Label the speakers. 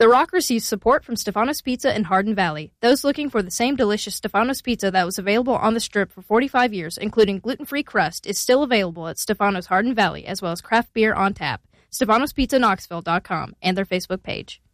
Speaker 1: The Rock receives support from Stefanos Pizza in Hardin Valley. Those looking for the same delicious Stefanos Pizza that was available on the Strip for 45 years, including gluten-free crust, is still available at Stefanos Hardin Valley, as well as craft beer on tap. StefanosPizzaKnoxville.com and their Facebook page.